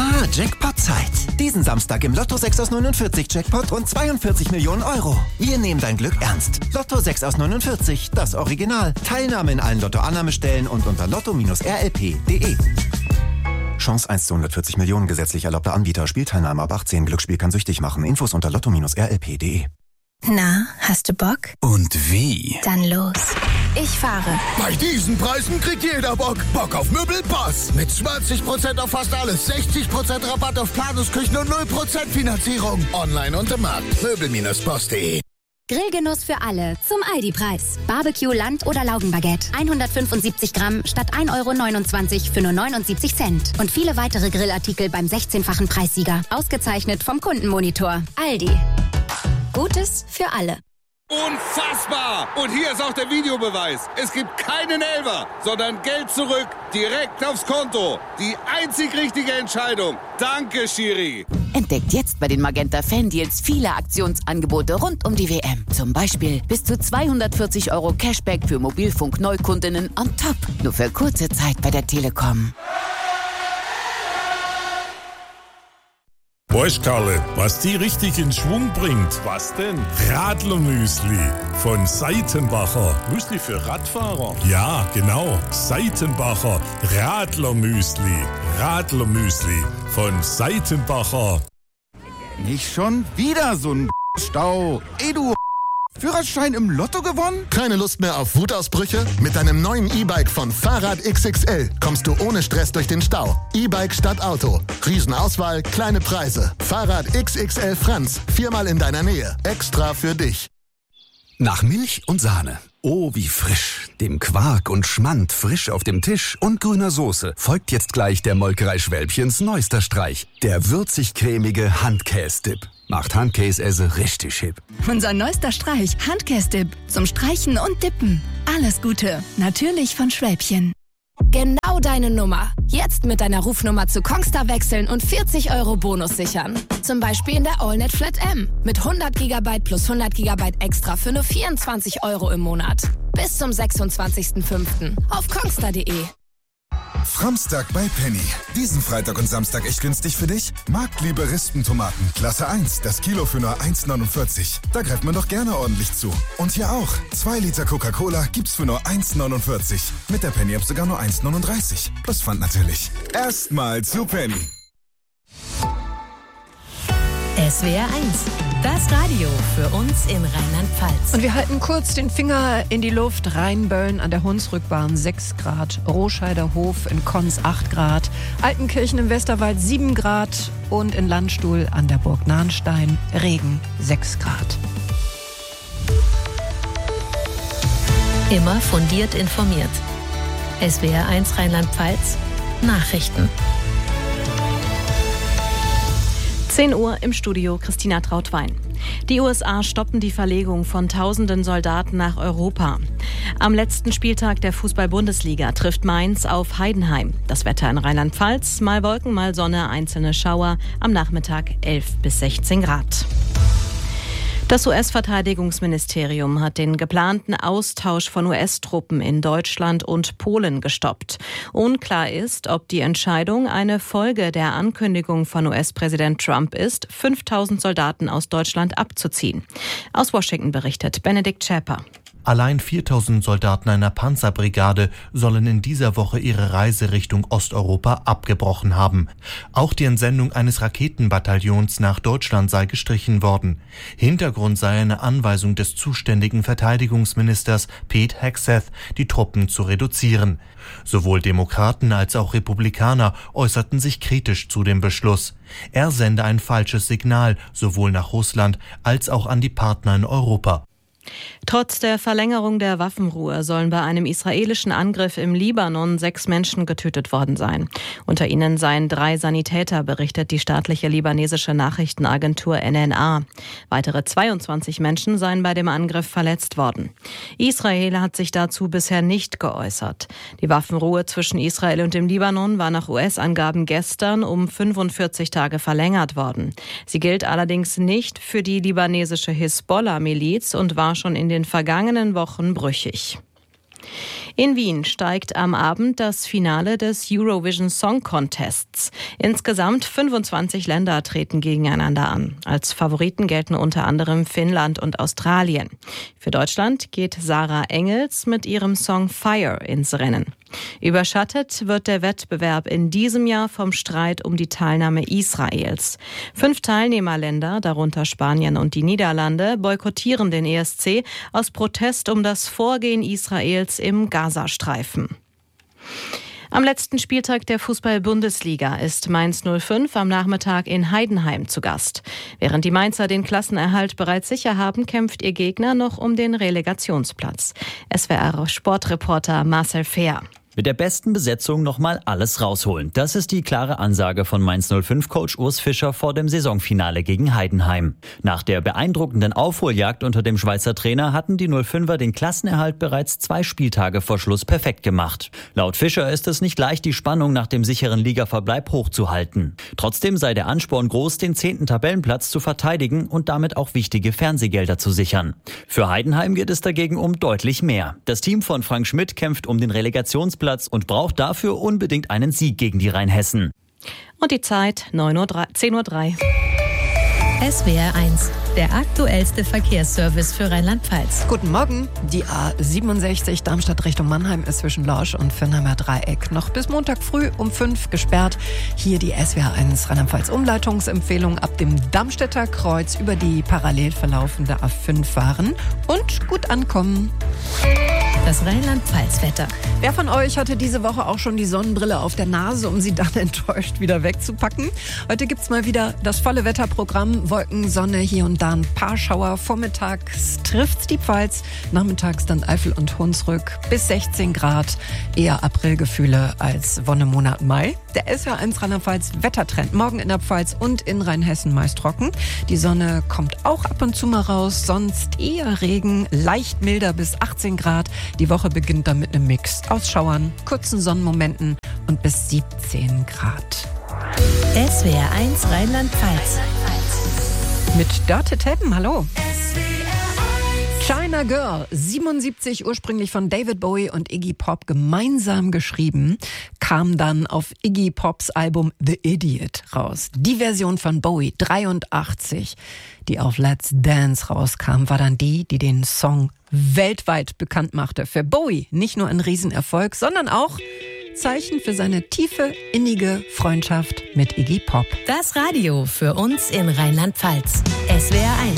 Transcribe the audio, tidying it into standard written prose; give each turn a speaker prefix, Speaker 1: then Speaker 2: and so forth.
Speaker 1: Jackpot-Zeit. Diesen Samstag im Lotto 6 aus 49 Jackpot und 42 Millionen Euro. Wir nehmen dein Glück ernst. Lotto 6 aus 49, das Original. Teilnahme in allen Lotto-Annahmestellen und unter lotto-rlp.de. Chance 1 zu 140 Millionen, gesetzlich erlaubter Anbieter. Spielteilnahme ab 18. Glücksspiel kann süchtig machen. Infos unter lotto-rlp.de.
Speaker 2: Na, hast du Bock?
Speaker 3: Und wie?
Speaker 2: Dann los. Ich fahre.
Speaker 4: Bei diesen Preisen kriegt jeder Bock. Bock auf Möbelpass. Mit 20% auf fast alles, 60% Rabatt auf Planungsküchen und 0% Finanzierung. Online und im Markt. Möbel-Boss.de.
Speaker 5: Grillgenuss für alle zum Aldi-Preis. Barbecue, Land- oder Laugenbaguette. 175 Gramm statt 1,29 € für nur 79 Cent. Und viele weitere Grillartikel beim 16-fachen Preissieger. Ausgezeichnet vom Kundenmonitor. Aldi. Gutes für alle.
Speaker 6: Unfassbar! Und hier ist auch der Videobeweis. Es gibt keinen Elfer, sondern Geld zurück, direkt aufs Konto. Die einzig richtige Entscheidung. Danke, Schiri.
Speaker 7: Entdeckt jetzt bei den Magenta Fan-Deals viele Aktionsangebote rund um die WM. Zum Beispiel bis zu 240 € Cashback für Mobilfunk-Neukundinnen on top. Nur für kurze Zeit bei der Telekom.
Speaker 8: Weißt Karle, was die richtig in Schwung bringt? Was denn? Radlermüsli von Seitenbacher. Müsli für Radfahrer? Ja, genau. Seitenbacher Radlermüsli. Radlermüsli von Seitenbacher.
Speaker 9: Nicht schon wieder so ein Stau. Du Führerschein im Lotto gewonnen?
Speaker 4: Keine Lust mehr auf Wutausbrüche? Mit deinem neuen E-Bike von Fahrrad XXL kommst du ohne Stress durch den Stau. E-Bike statt Auto. Riesenauswahl, kleine Preise. Fahrrad XXL Franz. 4-mal in deiner Nähe. Extra für dich.
Speaker 3: Nach Milch und Sahne. Oh, wie frisch. Dem Quark und Schmand frisch auf dem Tisch und grüner Soße folgt jetzt gleich der Molkerei Schwälbchens neuester Streich. Der würzig-cremige Handkäse-Dip. Macht Handkäse richtig hip.
Speaker 2: Unser neuester Streich, Handkäse-Dip. Zum Streichen und Dippen. Alles Gute. Natürlich von Schwälbchen.
Speaker 10: Genau deine Nummer. Jetzt mit deiner Rufnummer zu Kongstar wechseln und 40 € Bonus sichern. Zum Beispiel in der AllNet Flat M. Mit 100 GB plus 100 GB extra für nur 24 € im Monat. Bis zum 26.05. auf kongstar.de.
Speaker 11: Framstag bei Penny. Diesen Freitag und Samstag echt günstig für dich? Marktliebe Rispentomaten, Klasse 1, das Kilo für nur 1,49. Da greift man doch gerne ordentlich zu. Und hier auch. 2 Liter Coca-Cola gibt's für nur 1,49. Mit der Penny-App sogar nur 1,39. Plus Pfand natürlich. Erstmal zu Penny.
Speaker 12: SWR 1, das Radio für uns in Rheinland-Pfalz.
Speaker 13: Und wir halten kurz den Finger in die Luft. Rheinböllen an der Hunsrückbahn 6 Grad, Rohscheider Hof in Konz 8 Grad, Altenkirchen im Westerwald 7 Grad und in Landstuhl an der Burg Nahnstein Regen 6 Grad.
Speaker 12: Immer fundiert informiert. SWR 1 Rheinland-Pfalz, Nachrichten.
Speaker 14: 10 Uhr im Studio Christina Trautwein. Die USA stoppen die Verlegung von tausenden Soldaten nach Europa. Am letzten Spieltag der Fußball-Bundesliga trifft Mainz auf Heidenheim. Das Wetter in Rheinland-Pfalz, mal Wolken, mal Sonne, einzelne Schauer. Am Nachmittag 11 bis 16 Grad. Das US-Verteidigungsministerium hat den geplanten Austausch von US-Truppen in Deutschland und Polen gestoppt. Unklar ist, ob die Entscheidung eine Folge der Ankündigung von US-Präsident Trump ist, 5000 Soldaten aus Deutschland abzuziehen. Aus Washington berichtet Benedikt Schäper.
Speaker 15: Allein 4000 Soldaten einer Panzerbrigade sollen in dieser Woche ihre Reise Richtung Osteuropa abgebrochen haben. Auch die Entsendung eines Raketenbataillons nach Deutschland sei gestrichen worden. Hintergrund sei eine Anweisung des zuständigen Verteidigungsministers Pete Hegseth, die Truppen zu reduzieren. Sowohl Demokraten als auch Republikaner äußerten sich kritisch zu dem Beschluss. Er sende ein falsches Signal, sowohl nach Russland als auch an die Partner in Europa.
Speaker 14: Trotz der Verlängerung der Waffenruhe sollen bei einem israelischen Angriff im Libanon 6 Menschen getötet worden sein. Unter ihnen seien 3 Sanitäter, berichtet die staatliche libanesische Nachrichtenagentur NNA. Weitere 22 Menschen seien bei dem Angriff verletzt worden. Israel hat sich dazu bisher nicht geäußert. Die Waffenruhe zwischen Israel und dem Libanon war nach US-Angaben gestern um 45 Tage verlängert worden. Sie gilt allerdings nicht für die libanesische Hisbollah-Miliz und war schon in den vergangenen Wochen brüchig. In Wien steigt am Abend das Finale des Eurovision Song Contests. Insgesamt 25 Länder treten gegeneinander an. Als Favoriten gelten unter anderem Finnland und Australien. Für Deutschland geht Sarah Engels mit ihrem Song Fire ins Rennen. Überschattet wird der Wettbewerb in diesem Jahr vom Streit um die Teilnahme Israels. 5 Teilnehmerländer, darunter Spanien und die Niederlande, boykottieren den ESC aus Protest um das Vorgehen Israels im Gazastreifen. Am letzten Spieltag der Fußball-Bundesliga ist Mainz 05 am Nachmittag in Heidenheim zu Gast. Während die Mainzer den Klassenerhalt bereits sicher haben, kämpft ihr Gegner noch um den Relegationsplatz. SWR-Sportreporter Marcel Fehr.
Speaker 16: Mit der besten Besetzung nochmal alles rausholen. Das ist die klare Ansage von Mainz 05-Coach Urs Fischer vor dem Saisonfinale gegen Heidenheim. Nach der beeindruckenden Aufholjagd unter dem Schweizer Trainer hatten die 05er den Klassenerhalt bereits 2 Spieltage vor Schluss perfekt gemacht. Laut Fischer ist es nicht leicht, die Spannung nach dem sicheren Ligaverbleib hochzuhalten. Trotzdem sei der Ansporn groß, den 10. Tabellenplatz zu verteidigen und damit auch wichtige Fernsehgelder zu sichern. Für Heidenheim geht es dagegen um deutlich mehr. Das Team von Frank Schmidt kämpft um den Relegationsplatz und braucht dafür unbedingt einen Sieg gegen die Rheinhessen.
Speaker 14: Und die Zeit 10:03 Uhr.
Speaker 12: SWR 1, der aktuellste Verkehrsservice für Rheinland-Pfalz.
Speaker 13: Guten Morgen. Die A67 Darmstadt Richtung Mannheim ist zwischen Lorsch und Vinnheimer Dreieck noch bis Montag früh um 5 gesperrt. Hier die SWR 1 Rheinland-Pfalz Umleitungsempfehlung ab dem Darmstädter Kreuz über die parallel verlaufende A5 fahren und gut ankommen.
Speaker 12: Das Rheinland-Pfalz-Wetter.
Speaker 13: Wer von euch hatte diese Woche auch schon die Sonnenbrille auf der Nase, um sie dann enttäuscht wieder wegzupacken? Heute gibt's mal wieder das volle Wetterprogramm. Wolken, Sonne, hier und da ein paar Schauer. Vormittags trifft's die Pfalz, nachmittags dann Eifel und Hunsrück bis 16 Grad. Eher Aprilgefühle als Wonnemonat Mai. Der SWR 1 Rheinland-Pfalz Wettertrend. Morgen in der Pfalz und in Rheinhessen meist trocken. Die Sonne kommt auch ab und zu mal raus, sonst eher Regen, leicht milder bis 18 Grad. Die Woche beginnt dann mit einem Mix aus Schauern, kurzen Sonnenmomenten und bis 17 Grad.
Speaker 12: SWR 1 Rheinland-Pfalz.
Speaker 13: Mit Dörte Teppen, hallo. China Girl, 77, ursprünglich von David Bowie und Iggy Pop gemeinsam geschrieben, kam dann auf Iggy Pops Album The Idiot raus. Die Version von Bowie, 83, die auf Let's Dance rauskam, war dann die den Song weltweit bekannt machte. Für Bowie nicht nur ein Riesenerfolg, sondern auch Zeichen für seine tiefe, innige Freundschaft mit Iggy Pop.
Speaker 12: Das Radio für uns in Rheinland-Pfalz. SWR 1.